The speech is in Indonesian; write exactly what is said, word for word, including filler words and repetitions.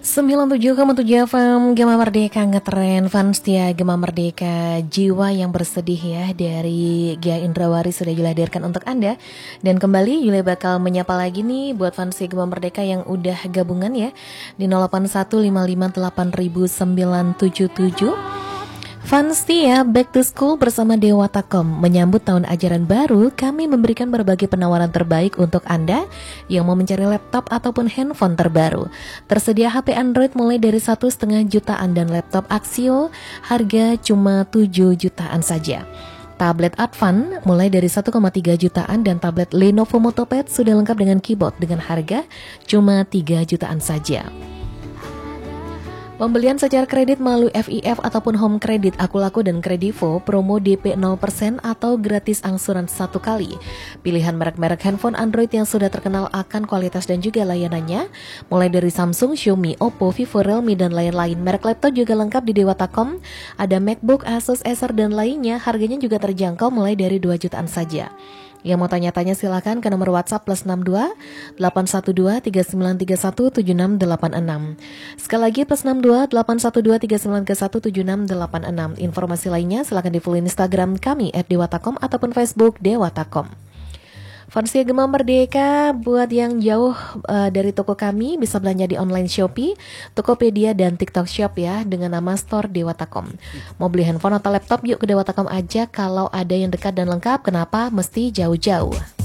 sembilan puluh tujuh koma tujuh F M Gema Merdeka ngetren, fans setia Gema Merdeka, jiwa yang bersedih ya, dari Gia Indrawari sudah Yula hadirkan untuk Anda. Dan kembali Yula bakal menyapa lagi nih buat fans Gema Merdeka yang udah gabungan ya di nol delapan satu lima lima delapan sembilan tujuh tujuh. Fans setia Back to School bersama Dewata.com menyambut tahun ajaran baru. Kami memberikan berbagai penawaran terbaik untuk Anda yang mau mencari laptop ataupun handphone terbaru. Tersedia H P Android mulai dari satu setengah jutaan dan laptop Axio harga cuma tujuh jutaan saja. Tablet Advan mulai dari satu koma tiga jutaan dan tablet Lenovo Motopad sudah lengkap dengan keyboard dengan harga cuma tiga jutaan saja. Pembelian secara kredit melalui F I F ataupun Home Credit, Akulaku dan Kredivo, promo D P nol persen atau gratis angsuran satu kali. Pilihan merek-merek handphone Android yang sudah terkenal akan kualitas dan juga layanannya, mulai dari Samsung, Xiaomi, Oppo, Vivo, Realme, dan lain-lain. Merek laptop juga lengkap di Dewata titik com, ada MacBook, Asus, Acer, dan lainnya, harganya juga terjangkau mulai dari dua jutaan saja. Yang mau tanya-tanya silakan ke nomor WhatsApp plus enam dua delapan satu dua tiga sembilan tiga satu tujuh enam delapan enam. Sekali lagi plus enam dua delapan satu dua tiga sembilan tiga satu tujuh enam delapan enam. Informasi lainnya silakan di follow Instagram kami at dewata titik com ataupun Facebook Dewata titik com. Fansia Gema Merdeka, buat yang jauh uh, dari toko kami bisa belanja di online Shopee, Tokopedia, dan TikTok Shop ya dengan nama Store Dewata titik com. Mau beli handphone atau laptop yuk ke Dewata titik com aja. Kalau ada yang dekat dan lengkap, kenapa mesti jauh-jauh?